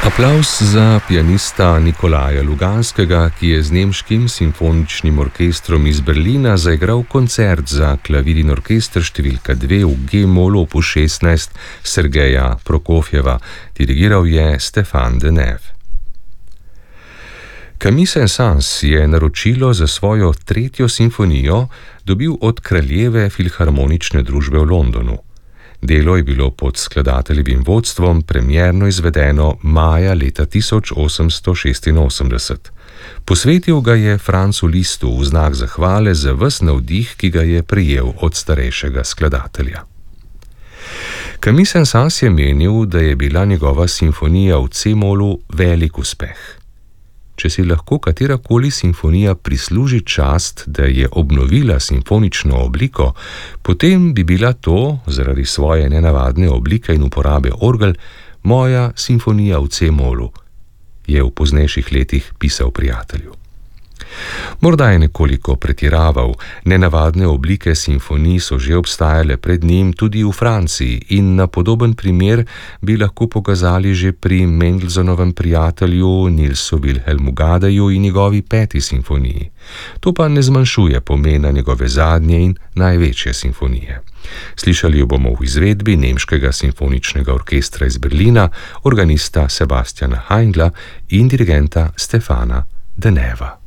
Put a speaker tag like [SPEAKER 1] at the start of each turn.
[SPEAKER 1] Aplavz za pianista Nikolaja Luganskega, ki je z nemškim simfoničnim orkestrom iz Berlina zaigral koncert za klavir in orkester številka 2 v G-molu opus 16 Sergeja Prokofjeva. Dirigiral je Stéphane Denève. Camille Saint-Saëns je naročilo za svojo 3. simfonijo dobil od Kraljeve filharmonične družbe v Londonu. Delo je bilo pod skladateljevim vodstvom premierno izvedeno maja leta 1886. Posvetil ga je Francu Lisztu v znak zahvale za ves navdih, ki ga je prejel od starejšega skladatelja. Camille Saint-Saëns je menil, da je bila njegova simfonija v C-molu velik uspeh. Če si lahko katerakoli simfonija prisluži čast, da je obnovila simfonično obliko, potem bi bila to, zaradi svoje nenavadne oblike in uporabe orgel, moja simfonija v C-molu, je v poznejših letih pisal prijatelju. Morda je nekoliko pretiraval, nenavadne oblike simfonij so že obstajale pred njim tudi v Franciji in na podoben primer bi lahko pokazali že pri Mendelsonovem prijatelju Nilsu Wilhelmu Gadeju in njegovi 5. simfoniji. To pa ne zmanjšuje pomena njegove zadnje in največje simfonije. Slišali jo bomo v izvedbi Nemškega simfoničnega orkestra iz Berlina, organista Sebastiana Haindla in dirigenta Stéphana Denèva.